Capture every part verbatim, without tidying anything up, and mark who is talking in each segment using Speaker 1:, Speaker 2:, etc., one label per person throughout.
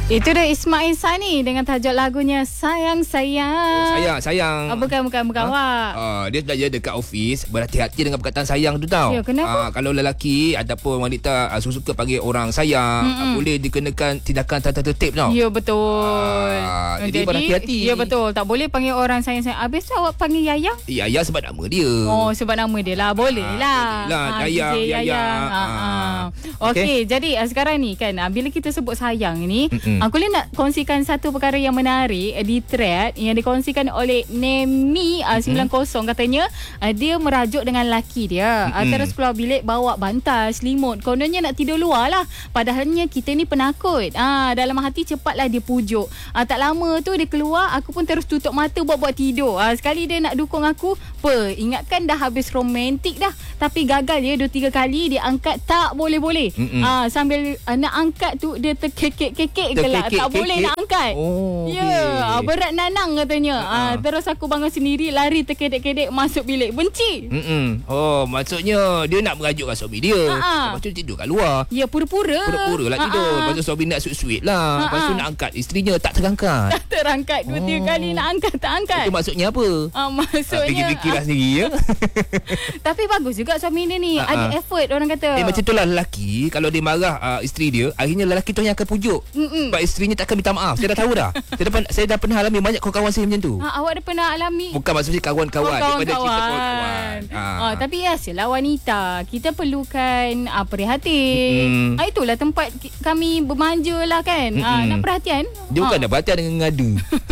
Speaker 1: Itu dah Ismail Sani dengan tajuk lagunya Sayang Sayang.
Speaker 2: Oh, sayang, sayang.
Speaker 1: Oh, bukan, bukan, bukan ha? awak.
Speaker 2: Uh, dia belajar dekat office, berhati-hati dengan perkataan sayang tu tau.
Speaker 1: Ya, kenapa?
Speaker 2: Uh, kalau lelaki ataupun wanita uh, suka panggil orang sayang, uh, boleh dikenakan tindakan tata tertib tau.
Speaker 1: Ya, betul.
Speaker 2: Uh, jadi, jadi berhati-hati.
Speaker 1: Ya, betul. Tak boleh panggil orang sayang-sayang. Habis tu awak panggil Yayang?
Speaker 2: Ya, Yayang sebab nama dia.
Speaker 1: Oh, sebab nama dia lah. Boleh
Speaker 2: uh,
Speaker 1: lah.
Speaker 2: Boleh lah.
Speaker 1: Ha,
Speaker 2: Yayang,
Speaker 1: D J
Speaker 2: Yayang.
Speaker 1: Yayang. Ha, ha. Okey, okay, jadi uh, sekarang ni kan, uh, bila kita sebut sayang ni, mm-hmm. aku boleh nak kongsikan satu perkara yang menarik uh, di thread yang dikongsikan oleh Nemi uh, sembilan kosong mm-hmm. katanya uh, dia merajuk dengan laki dia. Mm-hmm. Uh, terus keluar bilik bawa bantal, selimut. Kononnya nak tidur luar lah. Padahalnya kita ni penakut. Uh, dalam hati cepatlah dia pujuk. Uh, tak lama tu dia keluar, aku pun terus tutup mata buat-buat tidur. Uh, sekali dia nak dukung aku, apa? Ingatkan dah habis romantik dah. Tapi gagal dia dua tiga kali dia angkat tak boleh-boleh. Uh, sambil uh, nak angkat tu dia terkekek-kekek gelak. Tak boleh nak angkat.
Speaker 2: Oh,
Speaker 1: ya, yeah, okay. Berat nanang katanya. Uh-huh. Uh, terus aku bangun sendiri, lari terkedek-kedek masuk bilik. Benci.
Speaker 2: Mm-mm. Oh, maksudnya dia nak merajukkan suami dia. Uh-huh. Lepas tu tidur kat luar.
Speaker 1: Ya, pura-pura.
Speaker 2: Pura-pura lah uh-huh. tidur. Lepas tu suami nak sweet-sweet lah. Uh-huh. Lepas tu nak angkat. Isterinya tak terangkat. Tak
Speaker 1: terangkat. Dua tiga oh. kali nak angkat, tak angkat.
Speaker 2: Itu maksudnya apa?
Speaker 1: Uh, maksudnya. Uh,
Speaker 2: fikir-fikirlah uh, sendiri ya.
Speaker 1: Tapi bagus juga suami dia ni. Uh-huh. Ada effort orang kata.
Speaker 2: Eh, macam tu lah lelaki. Kalau dia marah uh, isteri dia, akhirnya lelaki tu yang akan pujuk. Mm-mm. Sebab isterinya takkan minta maaf. Saya dah tahu dah. Saya dah, saya dah pernah alami banyak kawan-kawan saya macam tu.
Speaker 1: Ha, awak dah pernah alami?
Speaker 2: Bukan maksudnya kawan-kawan.
Speaker 1: Oh, kawan-kawan.
Speaker 2: Daripada cerita kawan-kawan. Ha.
Speaker 1: Ha, tapi yalah wanita. Kita perlukan uh, perhatian. Ha, itulah tempat kami bermanja lah kan. Ha, nak perhatian.
Speaker 2: Dia
Speaker 1: ha.
Speaker 2: bukan nak perhatian dengan ngadu.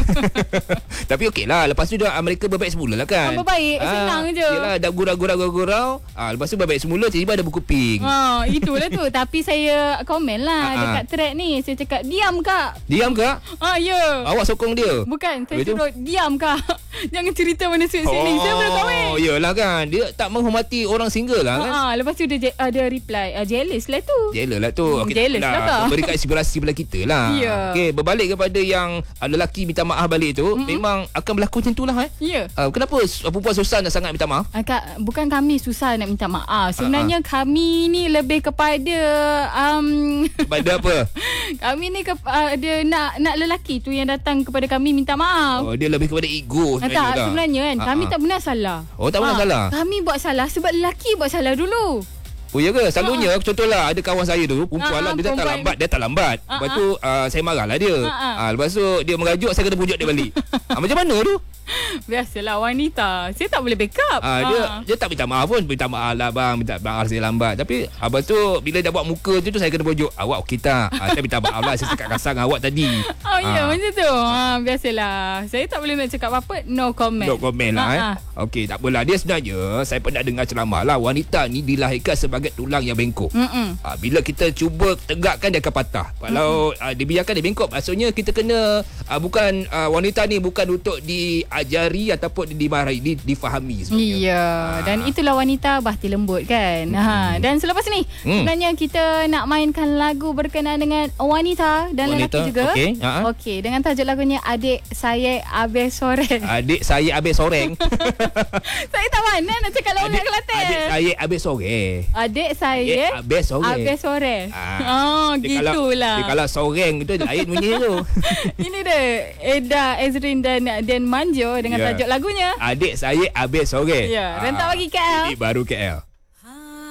Speaker 2: Tapi okey lah. Lepas tu dah mereka berbaik semula lah kan.
Speaker 1: Ha, berbaik. Ha, senang je.
Speaker 2: Yelah, dah gurau-gurau-gurau. Ha, lepas tu berbaik semula. Tiba-tiba ada buku pink.
Speaker 1: Ha, itulah tu. Tapi saya komen lah ha, dekat thread ni. Saya cakap, diam kak.
Speaker 2: Diam kak?
Speaker 1: Ha, ya. Yeah.
Speaker 2: Awak sokong dia?
Speaker 1: Bukan. Saya suruh, diam kak. Jangan cerita mana sweet-sweeting. Oh, saya belum kahwin.
Speaker 2: Oh, yelah kan. Dia tak menghormati orang single lah kan.
Speaker 1: Ha, lepas tu dia, uh, dia reply, uh, jealous lah tu.
Speaker 2: Jealous lah tu.
Speaker 1: Hmm,
Speaker 2: okay,
Speaker 1: jealous lah kak.
Speaker 2: Memberikan inspirasi pada kita lah. Ya. Yeah. Okay, berbalik kepada yang uh, lelaki minta maaf balik tu. Mm-hmm. Memang akan berlaku macam tu lah. Eh?
Speaker 1: Ya. Yeah.
Speaker 2: Uh, kenapa perempuan susah nak sangat minta maaf?
Speaker 1: Uh, kak, bukan kami susah nak minta maaf. Sebenarnya uh-huh. kami ni lebih kepada... Um,
Speaker 2: kepada apa?
Speaker 1: Kami ni ke, uh, dia nak nak lelaki tu yang datang kepada kami minta maaf.
Speaker 2: Oh, dia lebih kepada ego
Speaker 1: sebenarnya. Tak, lah. Sebenarnya kan uh-huh. kami tak pernah salah.
Speaker 2: Oh, tak pernah ha, salah.
Speaker 1: Kami buat salah sebab lelaki buat salah dulu.
Speaker 2: Oh ya ke? Selalunya uh-huh. contohlah ada kawan saya tu perempuan uh-huh, lah dia tak lambat, dia tak lambat. Uh-huh. Lepas tu uh, saya marahlah dia. Uh-huh. Uh, lepas tu dia merajuk, saya kena pujuk dia balik. uh, macam mana tu?
Speaker 1: Biasalah wanita. Saya tak boleh backup.
Speaker 2: Uh, ha. Dia dia tak minta maaf pun. Minta maaf lah bang. Minta maaf saya lambat. Tapi lepas tu bila dah buat muka tu, tu saya kena pujuk. Awak okey tak? Uh, saya minta maaf lah. Saya cakap kasar dengan awak tadi.
Speaker 1: Oh ya yeah, uh. macam tu. Uh, biasalah. Saya tak boleh nak cakap apa-apa. No comment.
Speaker 2: No comment lah. Uh-huh. Eh. Okey, tak apalah. Dia sebenarnya saya pernah dengar ceramah lah. Wanita ni dilahirkan sebagai tulang yang bengkok. Uh, bila kita cuba tegakkan, dia akan patah. Kalau uh, dibiarkan dia bengkok, maksudnya kita kena uh, bukan uh, wanita ni bukan untuk diajari ataupun dimarahi, di, difahami sebenarnya.
Speaker 1: Ya, ha. Dan itulah wanita bahti lembut kan. Hmm. Ha. Dan selepas ni hmm. sebenarnya kita nak mainkan lagu berkenaan dengan wanita dan wanita. Lelaki juga. Okey, ha. Okey, dengan tajuk lagunya Adik Saya Abis Soreng.
Speaker 2: Adik Saya Abis Soreng.
Speaker 1: Saya tak mana nak cakap lagu kat Kelantan.
Speaker 2: Adik Saya Abis Soreng.
Speaker 1: Adik Saya
Speaker 2: Abis Soreng.
Speaker 1: Abis Soreng.
Speaker 2: Ha.
Speaker 1: Oh, gitulah.
Speaker 2: Dia kalau soreng itu lain bunyi tu.
Speaker 1: Ini dia Eda Ezrin dan Dan Manjo dengan yeah. tajuk lagunya
Speaker 2: Adik Saya Abis Soreng.
Speaker 1: Ya, rentak bagi K L.
Speaker 2: Ini baru K L.